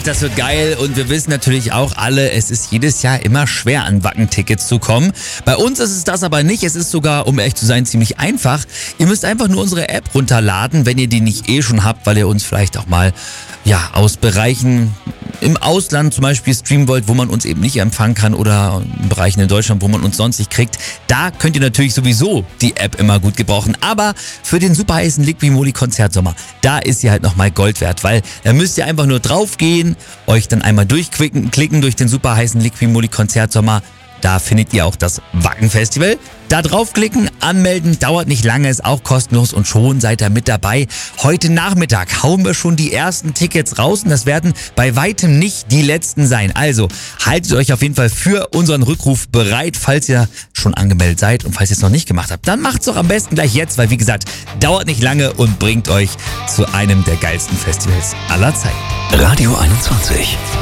das wird geil und wir wissen natürlich auch alle, es ist jedes Jahr immer schwer an Wacken-Tickets zu kommen. Bei uns ist es das aber nicht, es ist sogar, um ehrlich zu sein, ziemlich einfach. Ihr müsst einfach nur unsere App runterladen, wenn ihr die nicht schon habt, weil ihr uns vielleicht auch mal aus Bereichen im Ausland zum Beispiel streamen wollt, wo man uns eben nicht empfangen kann oder in Bereichen in Deutschland, wo man uns sonst nicht kriegt. Da könnt ihr natürlich sowieso die App immer gut gebrauchen. Aber für den super heißen Liquimoli Konzertsommer, da ist sie halt nochmal Gold wert, weil da müsst ihr einfach nur draufgehen, euch dann einmal klicken durch den super heißen Liquimoli Konzertsommer. Da findet ihr auch das Wacken-Festival. Da draufklicken, anmelden, dauert nicht lange, ist auch kostenlos und schon seid ihr mit dabei. Heute Nachmittag hauen wir schon die ersten Tickets raus und das werden bei weitem nicht die letzten sein. Also haltet euch auf jeden Fall für unseren Rückruf bereit, falls ihr schon angemeldet seid und falls ihr es noch nicht gemacht habt. Dann macht's doch am besten gleich jetzt, weil wie gesagt, dauert nicht lange und bringt euch zu einem der geilsten Festivals aller Zeiten. Radio 21.